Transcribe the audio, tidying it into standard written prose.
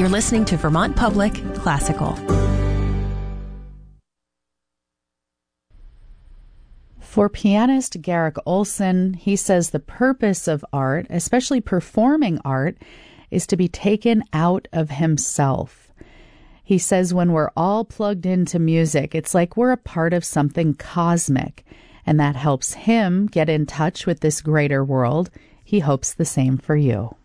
You're listening to Vermont Public Classical. For pianist Garrick Olson, he says the purpose of art, especially performing art, is to be taken out of himself. He says when we're all plugged into music, it's like we're a part of something cosmic, and that helps him get in touch with this greater world. He hopes the same for you.